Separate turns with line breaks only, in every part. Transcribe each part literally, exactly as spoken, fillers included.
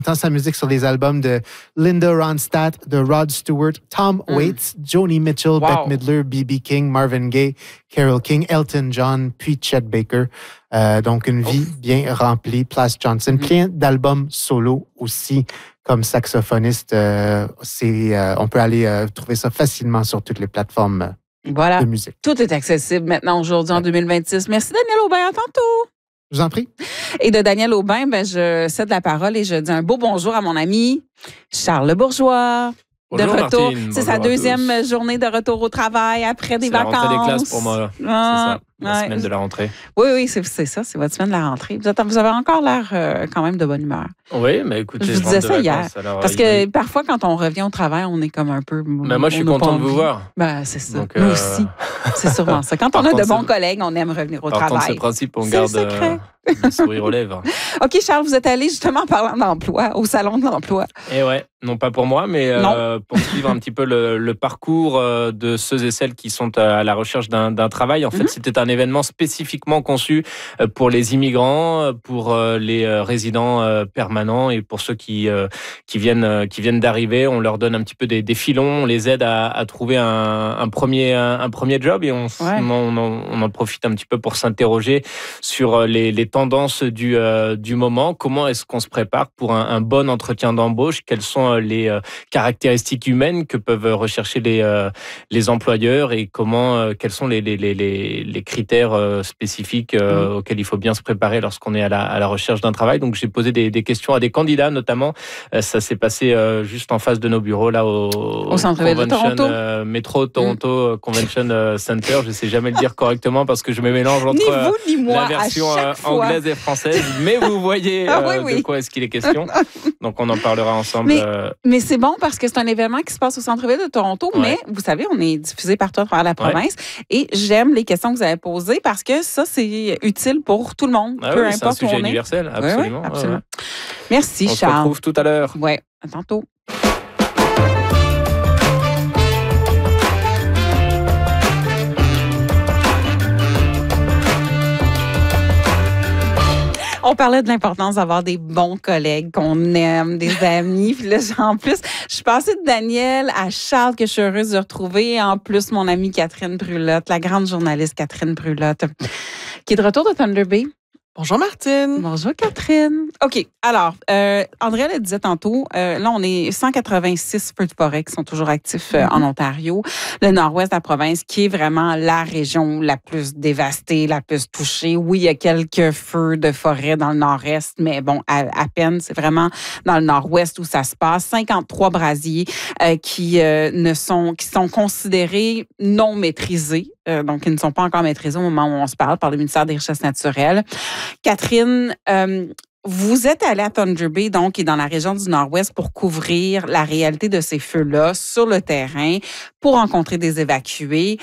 entend sa musique sur les albums de Linda Ronstadt, de Rod Stewart, Tom mm. Waits, Joni Mitchell, wow. Bette Midler, B B King, Marvin Gaye, Carole King, Elton John, puis Chet Baker. Euh, donc, une vie oh. bien remplie. Plas Johnson, mm. plein d'albums solo aussi comme saxophoniste. Euh, c'est, euh, on peut aller euh, trouver ça facilement sur toutes les plateformes
voilà.
de musique.
Tout est accessible maintenant, aujourd'hui, en deux mille vingt-six. Merci, Daniel Aubin. À tantôt.
Je vous en prie.
Et de Daniel Aubin, ben, je cède la parole et je dis un beau bonjour à mon ami Charles Bourgeois.
Bonjour,
de retour.
Martine.
C'est sa deuxième journée de retour au travail après des
c'est
vacances.
C'est la rentrée des classes pour moi. Là. Ah, c'est ça, la ouais. semaine de la rentrée.
Oui, oui, c'est, c'est ça. C'est votre semaine de la rentrée. Vous, êtes, vous avez encore l'air euh, quand même de bonne humeur.
Oui, mais écoutez,
je vous disais ça hier.
Vacances, alors,
parce que il... parfois, quand on revient au travail, on est comme un peu...
Mais moi, je suis content de vous voir.
Ben, c'est ça. Donc, Nous euh... aussi. C'est sûrement ça. Quand on a de bons collègues, on aime revenir au
Par
travail.
Par contre, ce principe, on c'est garde euh, le sourire aux lèvres.
OK, Charles, vous êtes allé justement en parlant d'emploi, au Salon de l'emploi.
Eh ouais, non pas pour moi, mais euh, pour suivre un petit peu le, le parcours euh, de ceux et celles qui sont à la recherche d'un, d'un travail. En mm-hmm. fait, c'était un événement spécifiquement conçu pour les immigrants, pour les résidents permanents et pour ceux qui, qui, viennent, qui viennent d'arriver. On leur donne un petit peu des, des filons, on les aide à, à trouver un, un, premier, un, un premier job et on, ouais. on, on, on en profite un petit peu pour s'interroger sur les, les tendances du, euh, du moment. Comment est-ce qu'on se prépare pour un, un bon entretien d'embauche? Quelles sont les euh, caractéristiques humaines que peuvent rechercher les, euh, les employeurs et comment, euh, quels sont les, les, les, les critères euh, spécifiques euh, mmh. auxquels il faut bien se préparer lorsqu'on est à la, à la recherche d'un travail. Donc, j'ai posé des, des questions à des candidats, notamment. Euh, ça s'est passé euh, juste en face de nos bureaux, là, au,
au centre-ville de Toronto.
Euh, métro Toronto mmh. Convention Center. Je ne sais jamais le dire correctement parce que je me mélange entre
ni vous, ni moi,
la version
euh,
anglaise et française. Mais vous voyez
ah,
euh,
oui, oui.
de quoi est-ce qu'il est question. Donc, on en parlera ensemble.
Mais,
euh...
mais c'est bon parce que c'est un événement qui se passe au centre-ville de Toronto. Ouais. Mais vous savez, on est diffusé partout à travers la province. Ouais. Et j'aime les questions que vous avez posées parce que ça, c'est utile pour tout le monde.
Ah
peu
oui,
importe
c'est un sujet
où on est.
universel, absolument.
Oui, oui, absolument.
Ouais.
Merci,
on
Charles.
On se retrouve tout à l'heure.
Oui, à tantôt. On parlait de l'importance d'avoir des bons collègues qu'on aime, des amis. Puis là, en plus, je suis passée de Daniel à Charles, que je suis heureuse de retrouver. En plus, mon amie Catherine Brulotte, la grande journaliste Catherine Brulotte, qui est de retour de Thunder Bay.
Bonjour Martine.
Bonjour Catherine. OK, alors, euh, Andrea le disait tantôt, euh, là, on est cent quatre-vingt-six feux de forêt qui sont toujours actifs euh, en Ontario. Le nord-ouest de la province, qui est vraiment la région la plus dévastée, la plus touchée. Oui, il y a quelques feux de forêt dans le nord-est, mais bon, à, à peine, c'est vraiment dans le nord-ouest où ça se passe. cinquante-trois brasiers euh, qui, euh, ne sont, qui sont considérés non maîtrisés. Euh, donc, ils ne sont pas encore maîtrisés au moment où on se parle par le ministère des Richesses naturelles. Catherine, euh, vous êtes allée à Thunder Bay, donc, et dans la région du Nord-Ouest pour couvrir la réalité de ces feux-là sur le terrain, pour rencontrer des évacués.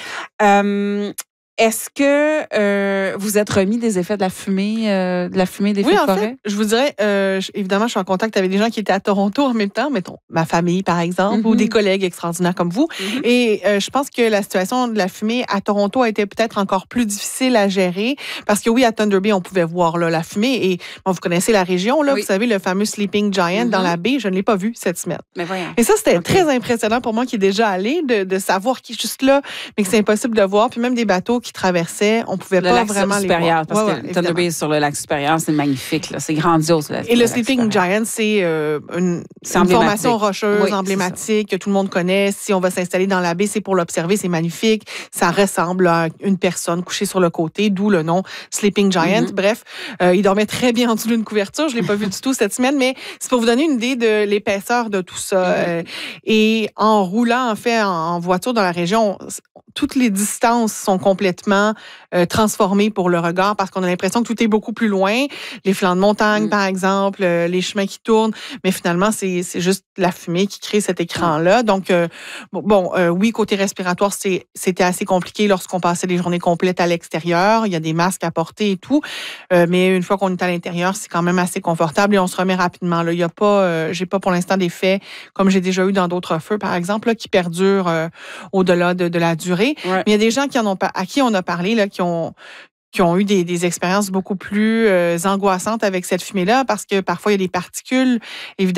Euh, Est-ce que euh, vous êtes remis des effets de la fumée, euh, de la fumée des feux
oui,
de
en
forêt?
Fait, je vous dirais, euh, je, évidemment, je suis en contact avec des gens qui étaient à Toronto en même temps, mettons ma famille, par exemple, mm-hmm. ou des collègues extraordinaires comme vous. Mm-hmm. Et euh, je pense que la situation de la fumée à Toronto a été peut-être encore plus difficile à gérer parce que oui, à Thunder Bay, on pouvait voir là, la fumée. Et bon, vous connaissez la région, là, oui. Vous savez, le fameux Sleeping Giant mm-hmm. dans la baie, je ne l'ai pas vu cette semaine.
Mais voyons.
Et ça, c'était
okay.
très impressionnant pour moi qui est déjà allé de, de savoir qu'il est juste là, mais que c'est impossible de voir. Puis même des bateaux qui traversaient, on pouvait
le
pas
lac
vraiment les
supérieur,
voir.
Parce
ouais,
que
ouais,
Thunder Bay sur le lac supérieur, c'est magnifique, là, c'est grandiose. Là,
et le, le Sleeping Giant, c'est euh, une, c'est une formation rocheuse oui, emblématique que tout le monde connaît. Si on va s'installer dans la baie, c'est pour l'observer, c'est magnifique. Ça ressemble à une personne couchée sur le côté, d'où le nom Sleeping Giant. Mm-hmm. Bref, euh, il dormait très bien en dessous d'une couverture. Je l'ai pas vu du tout cette semaine, mais c'est pour vous donner une idée de l'épaisseur de tout ça. Mm-hmm. Euh, et en roulant, en fait, en voiture dans la région, toutes les distances sont complètement euh, transformées pour le regard parce qu'on a l'impression que tout est beaucoup plus loin. Les flancs de montagne, mm. par exemple, euh, les chemins qui tournent, mais finalement, c'est, c'est juste la fumée qui crée cet écran-là. Donc, euh, bon, euh, oui, côté respiratoire, c'est, c'était assez compliqué lorsqu'on passait les journées complètes à l'extérieur. Il y a des masques à porter et tout, euh, mais une fois qu'on est à l'intérieur, c'est quand même assez confortable et on se remet rapidement. Là. Il y a pas, euh, j'ai pas pour l'instant d'effets, comme j'ai déjà eu dans d'autres feux, par exemple, là, qui perdurent euh, au-delà de, de la durée. Ouais. Mais il y a des gens qui en ont, à qui on a parlé, là, qui ont qui ont eu des, des expériences beaucoup plus euh, angoissantes avec cette fumée-là parce que parfois, il y a des particules, évidemment,